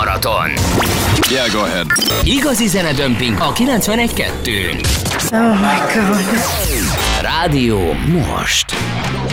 zenemaraton. Yeah, go ahead. Igazi zenedömping a 91.2-n. Oh my God. Rádió most.